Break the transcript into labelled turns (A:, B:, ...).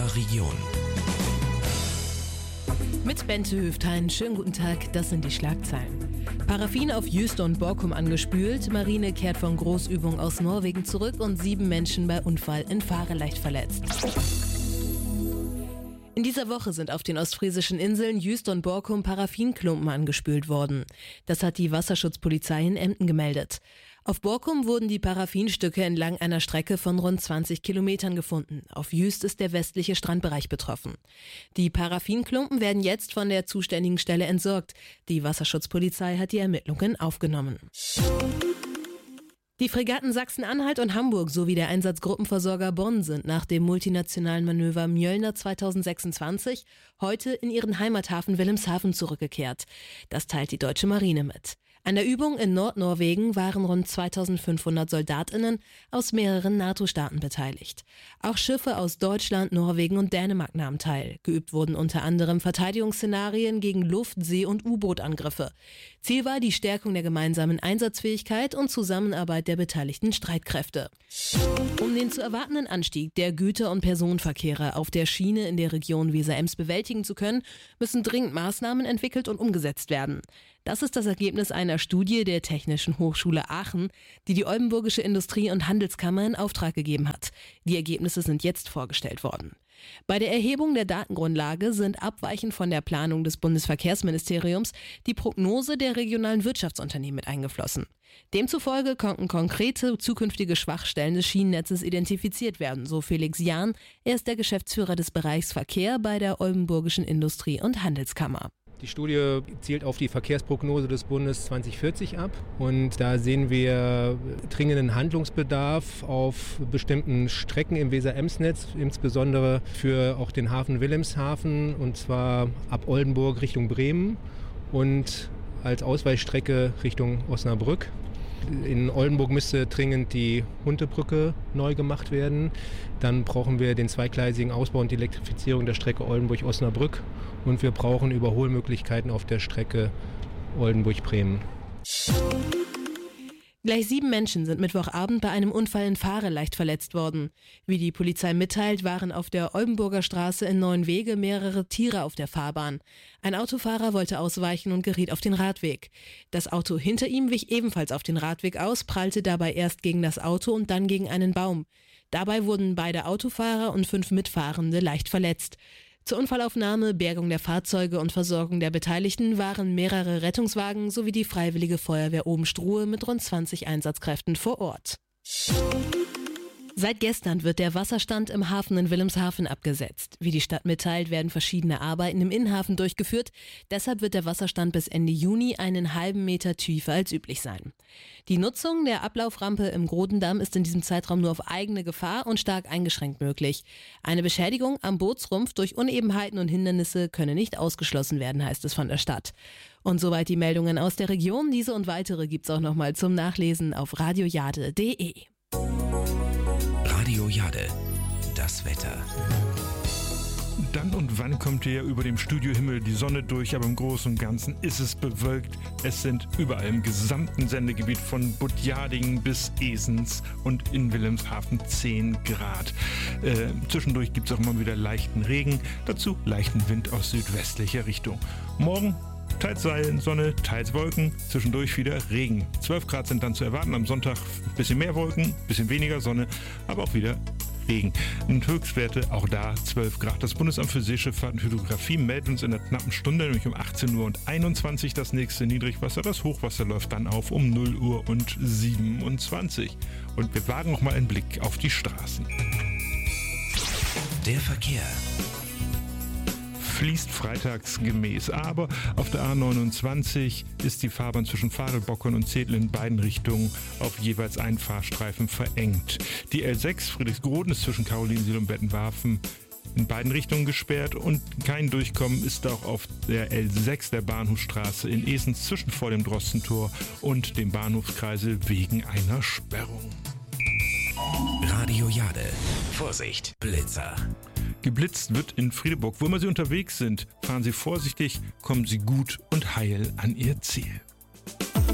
A: unserer Region.
B: Mit Bente Höftein, schönen guten Tag, das sind die Schlagzeilen. Paraffin auf Jüst und Borkum angespült, Marine kehrt von Großübung aus Norwegen zurück und 7 Menschen bei Unfall in Fahre leicht verletzt. In dieser Woche sind auf den ostfriesischen Inseln Jüst und Borkum Paraffinklumpen angespült worden. Das hat die Wasserschutzpolizei in Emden gemeldet. Auf Borkum wurden die Paraffinstücke entlang einer Strecke von rund 20 Kilometern gefunden. Auf Jüst ist der westliche Strandbereich betroffen. Die Paraffinklumpen werden jetzt von der zuständigen Stelle entsorgt. Die Wasserschutzpolizei hat die Ermittlungen aufgenommen. Die Fregatten Sachsen-Anhalt und Hamburg sowie der Einsatzgruppenversorger Bonn sind nach dem multinationalen Manöver Mjölner 2026 heute in ihren Heimathafen Wilhelmshaven zurückgekehrt. Das teilt die deutsche Marine mit. An der Übung in Nordnorwegen waren rund 2500 SoldatInnen aus mehreren NATO-Staaten beteiligt. Auch Schiffe aus Deutschland, Norwegen und Dänemark nahmen teil. Geübt wurden unter anderem Verteidigungsszenarien gegen Luft-, See- und U-Boot-Angriffe. Ziel war die Stärkung der gemeinsamen Einsatzfähigkeit und Zusammenarbeit der beteiligten Streitkräfte. Um den zu erwartenden Anstieg der Güter- und Personenverkehre auf der Schiene in der Region Weser-Ems bewältigen zu können, müssen dringend Maßnahmen entwickelt und umgesetzt werden. Das ist das Ergebnis einer Studie der Technischen Hochschule Aachen, die die Oldenburgische Industrie- und Handelskammer in Auftrag gegeben hat. Die Ergebnisse sind jetzt vorgestellt worden. Bei der Erhebung der Datengrundlage sind abweichend von der Planung des Bundesverkehrsministeriums die Prognose der regionalen Wirtschaftsunternehmen mit eingeflossen. Demzufolge konnten konkrete zukünftige Schwachstellen des Schienennetzes identifiziert werden, so Felix Jahn. Er ist der Geschäftsführer des Bereichs Verkehr bei der Oldenburgischen Industrie- und Handelskammer.
C: Die Studie zielt auf die Verkehrsprognose des Bundes 2040 ab und da sehen wir dringenden Handlungsbedarf auf bestimmten Strecken im Weser-Ems-Netz, insbesondere für auch den Hafen Wilhelmshaven, und zwar ab Oldenburg Richtung Bremen und als Ausweichstrecke Richtung Osnabrück. In Oldenburg müsste dringend die Huntebrücke neu gemacht werden. Dann brauchen wir den zweigleisigen Ausbau und die Elektrifizierung der Strecke Oldenburg-Osnabrück. Und wir brauchen Überholmöglichkeiten auf der Strecke Oldenburg-Bremen.
B: Gleich 7 Menschen sind Mittwochabend bei einem Unfall in Fahre leicht verletzt worden. Wie die Polizei mitteilt, waren auf der Oldenburger Straße in Neuenwege mehrere Tiere auf der Fahrbahn. Ein Autofahrer wollte ausweichen und geriet auf den Radweg. Das Auto hinter ihm wich ebenfalls auf den Radweg aus, prallte dabei erst gegen das Auto und dann gegen einen Baum. Dabei wurden beide Autofahrer und 5 Mitfahrende leicht verletzt. Zur Unfallaufnahme, Bergung der Fahrzeuge und Versorgung der Beteiligten waren mehrere Rettungswagen sowie die Freiwillige Feuerwehr Obenstruhe mit rund 20 Einsatzkräften vor Ort. Seit gestern wird der Wasserstand im Hafen in Wilhelmshaven abgesetzt. Wie die Stadt mitteilt, werden verschiedene Arbeiten im Innenhafen durchgeführt. Deshalb wird der Wasserstand bis Ende Juni einen halben Meter tiefer als üblich sein. Die Nutzung der Ablauframpe im Grodendamm ist in diesem Zeitraum nur auf eigene Gefahr und stark eingeschränkt möglich. Eine Beschädigung am Bootsrumpf durch Unebenheiten und Hindernisse könne nicht ausgeschlossen werden, heißt es von der Stadt. Und soweit die Meldungen aus der Region. Diese und weitere gibt's auch nochmal zum Nachlesen auf radiojade.de.
A: Radio Jade, das Wetter.
D: Dann und wann kommt hier über dem Studiohimmel die Sonne durch, aber im Großen und Ganzen ist es bewölkt. Es sind überall im gesamten Sendegebiet von Budjadingen bis Esens und in Wilhelmshaven 10 Grad. Zwischendurch gibt es auch mal wieder leichten Regen, dazu leichten Wind aus südwestlicher Richtung. Morgen teils Sonne, teils Wolken, zwischendurch wieder Regen. 12 Grad sind dann zu erwarten, am Sonntag ein bisschen mehr Wolken, ein bisschen weniger Sonne, aber auch wieder Regen. Und Höchstwerte auch da 12 Grad. Das Bundesamt für Seeschifffahrt und Hydrographie meldet uns in einer knappen Stunde, nämlich um 18 Uhr und 21 das nächste Niedrigwasser. Das Hochwasser läuft dann auf um 0 Uhr und 27. Und wir wagen noch mal einen Blick auf die Straßen.
A: Der Verkehr
D: fließt freitagsgemäß, aber auf der A29 ist die Fahrbahn zwischen Fadelbockern und Zedl in beiden Richtungen auf jeweils einen Fahrstreifen verengt. Die L6 Friedrichsroden ist zwischen Karolinsiel und Bettenwarfen in beiden Richtungen gesperrt und kein Durchkommen ist auch auf der L6 der Bahnhofstraße in Esens zwischen vor dem Drossentor und dem Bahnhofskreisel wegen einer Sperrung.
A: Radio Jade. Vorsicht, Blitzer.
D: Geblitzt wird in Friedeburg. Wo immer Sie unterwegs sind, fahren Sie vorsichtig, kommen Sie gut und heil an Ihr Ziel.